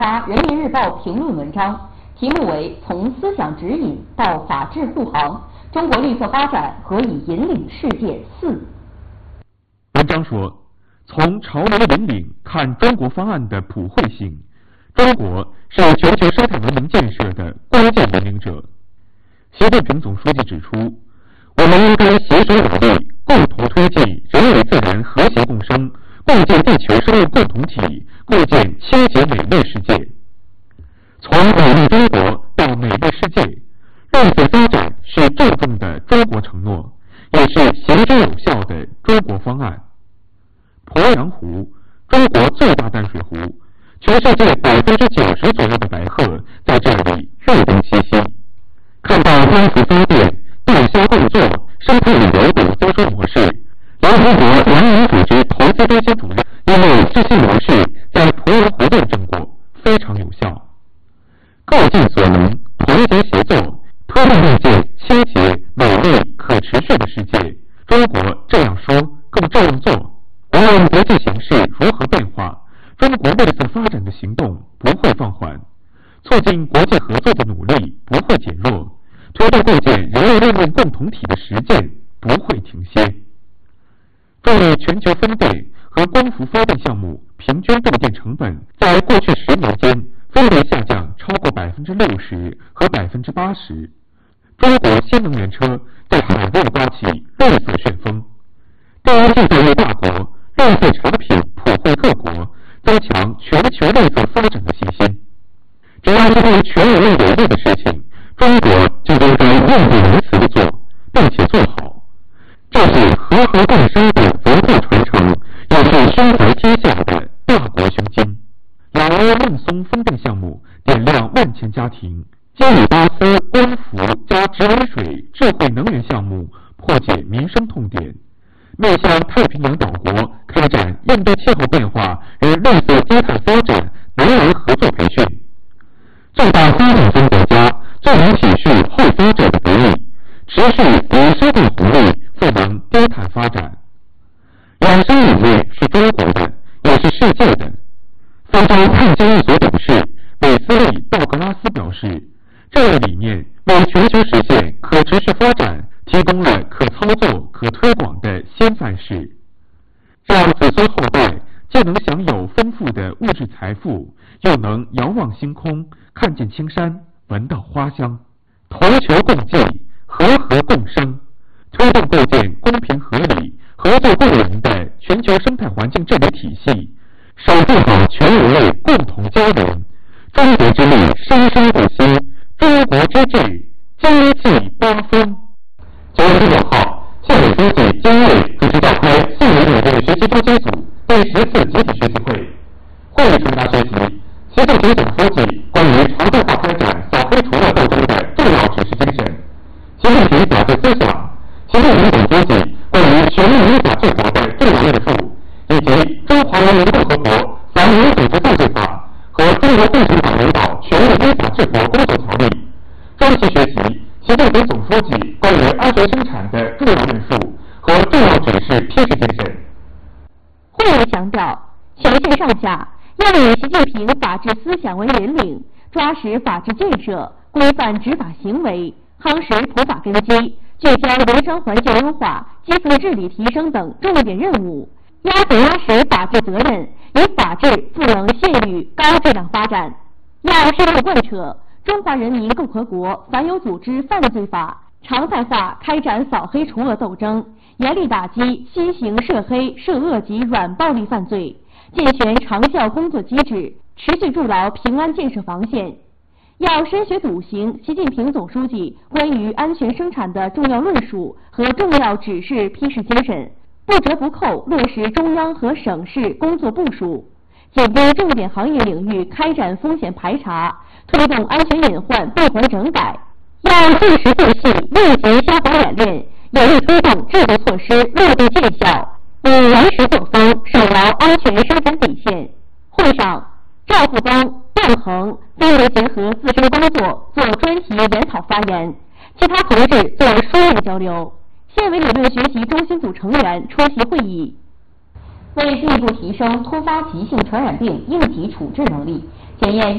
发《人民日报》评论文章，题目为《从思想指引到法治护航：中国绿色发展何以引领世界4》。 文章说，从潮流引领看中国方案的普惠性，中国是全球生态文明建设的关键引领者。习近平总书记指出，我们应该携手努力，共同推进人类自然和谐共生，共建地球生物共同体，构建清洁美丽世界。从美丽中国到美丽世界，绿色发展是郑重的中国承诺，也是行之有效的中国方案。鄱阳湖，中国最大淡水湖，全世界90%左右的白鹤在这里跃动栖息。看到光伏发电、地销共作、生态旅游等销售模式，联合国粮农组织投资中心主任因为这些模式在鄱阳湖验证过，非常有效。各尽所能，团结协作，推动构建清洁、美丽、可持续的世界。中国这样说，更这样做。无论国际形势如何变化，中国绿色发展的行动不会放缓，促进国际合作的努力不会减弱，推动构建人类命运共同体的实践不会停歇。作为全球风电和光伏发电项目平均购电成本在过去10年间分别下降超过60%和80%。中国新能源车在海外刮起绿色旋风，第一制造业大国，绿色产品普惠各国，增强全球绿色发展的信心。只要是对全人类有利的事情，中国就应该义不容辞地做，并且做好。这是和合共生的文化传承，也是胸怀天下的大国雄心。老挝孟松风电项目点亮万千家庭，基里巴斯光伏加直流水智慧能源项目破解民生痛点，面向太平洋岛国开展应对气候变化与绿色低碳发展能源合作培训。最大发展中国家最能体恤后发展的不易，持续以生态红利赋能低碳发展。养生理念是中国的，也是世界的。非洲碳交易所董事韦斯利·道格拉斯表示，这一理念为全球实现可持续发展提供了可操作、可推广的新范式，让子孙后代既能享有丰富的物质财富，又能遥望星空，看见青山，闻到花香。同球共济，和合共生，推动构建公平合理、合作共赢的全球生态环境治理体系，守护好全人类共同家园。中国之力生生不息，中国之志精济八方。9月16号，县委书记金卫主持召开4年1个月学习周期组第10次集体学习会。会议传达学习习近平总书记关于常态化开展扫黑除恶斗争的重要指示精神，习近平表示思想，习近平总书记关于全面依法治国的重要论述，以及《中华人民共和国反民组织犯罪法》和《中国共产党领导全面依法治国工作条例》。专题学习习近平总书记关于安全生产的重要论述和重要指示批示精神。 会议强调，全县上下要以习近平法治思想为引领，抓实法治建设，规范执法行为，夯实普法根基，聚焦营商环境优化、基层治理提升等重点任务，压紧压实法治责任，以法治赋能县域高质量发展。要深入贯彻中华人民共和国反有组织犯罪法，常态化开展扫黑除恶斗争，严厉打击新型涉黑涉恶及软暴力犯罪，健全长效工作机制，持续筑牢平安建设防线。要深学笃行习近平总书记关于安全生产的重要论述和重要指示批示精神，不折不扣落实中央和省市工作部署，紧盯重点行业领域开展风险排查，推动安全隐患闭环整改。要尽实尽细密集消防演练，有力推动制度措施落地见效，以严实作风守牢安全生产底线。会上，赵富刚、段恒分别结合自身工作做专题研讨发言，其他同志做书面交流。县委理论学习中心组成员出席会议。为进一步提升突发急性传染病应急处置能力，检验